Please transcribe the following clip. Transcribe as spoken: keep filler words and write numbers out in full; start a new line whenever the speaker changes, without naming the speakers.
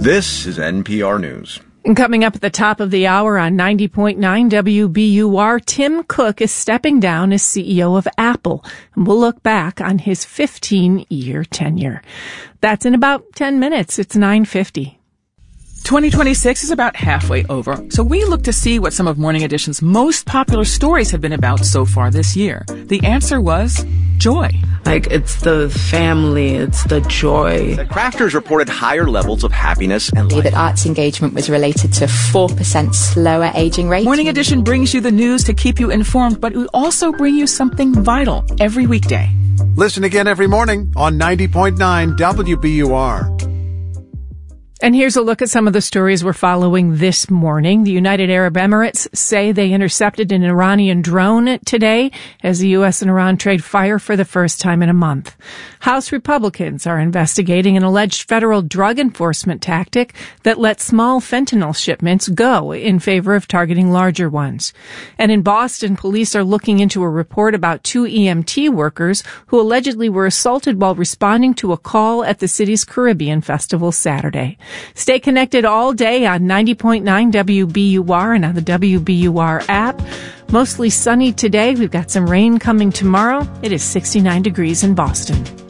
This is N P R News.
Coming up at the top of the hour on ninety point nine W B U R, Tim Cook is stepping down as C E O of Apple, and we'll look back on his fifteen-year tenure. That's in about ten minutes. It's nine fifty.
twenty twenty-six is about halfway over, so we look to see what some of Morning Edition's most popular stories have been about so far this year. The answer was joy.
Like, it's the family, it's the joy.
The crafters reported higher levels of happiness and life.
That arts engagement was related to four percent slower aging rate.
Morning Edition brings you the news to keep you informed, but we also bring you something vital every weekday.
Listen again every morning on ninety point nine W B U R.
And here's a look at some of the stories we're following this morning. The United Arab Emirates say they intercepted an Iranian drone today as the U S and Iran trade fire for the first time in a month. House Republicans are investigating an alleged federal drug enforcement tactic that let small fentanyl shipments go in favor of targeting larger ones. And in Boston, police are looking into a report about two E M T workers who allegedly were assaulted while responding to a call at the city's Caribbean Festival Saturday. Stay connected all day on ninety point nine W B U R and on the W B U R app. Mostly sunny today. We've got some rain coming tomorrow. It is sixty-nine degrees in Boston.